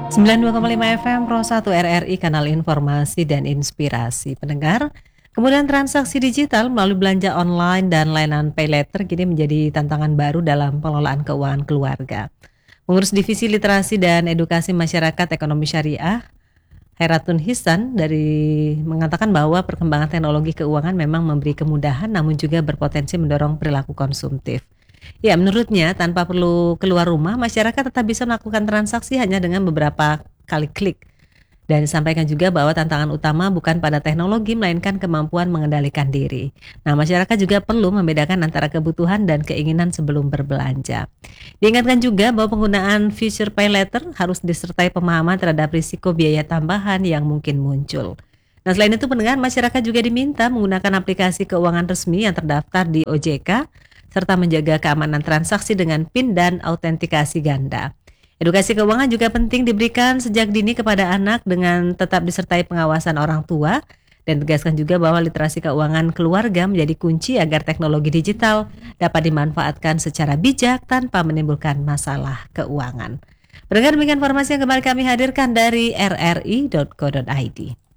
92,5 FM Pro 1 RRI, kanal informasi dan inspirasi pendengar. Kemudian transaksi digital melalui belanja online dan layanan pay later kini menjadi tantangan baru dalam pengelolaan keuangan keluarga. Pengurus Divisi Literasi dan Edukasi Masyarakat Ekonomi Syariah, Hairatun Hisan, mengatakan bahwa perkembangan teknologi keuangan memang memberi kemudahan namun juga berpotensi mendorong perilaku konsumtif. Ya, menurutnya tanpa perlu keluar rumah, masyarakat tetap bisa melakukan transaksi hanya dengan beberapa kali klik. Dan disampaikan juga bahwa tantangan utama bukan pada teknologi, melainkan kemampuan mengendalikan diri. Nah, masyarakat juga perlu membedakan antara kebutuhan dan keinginan sebelum berbelanja. Diingatkan juga bahwa penggunaan Future Pay Later harus disertai pemahaman terhadap risiko biaya tambahan yang mungkin muncul. Nah, selain itu pendengar, masyarakat juga diminta menggunakan aplikasi keuangan resmi yang terdaftar di OJK, serta menjaga keamanan transaksi dengan PIN dan autentikasi ganda. Edukasi keuangan juga penting diberikan sejak dini kepada anak dengan tetap disertai pengawasan orang tua, dan tegaskan juga bahwa literasi keuangan keluarga menjadi kunci agar teknologi digital dapat dimanfaatkan secara bijak tanpa menimbulkan masalah keuangan. Pendengar, demikian informasi yang kembali kami hadirkan dari rri.co.id.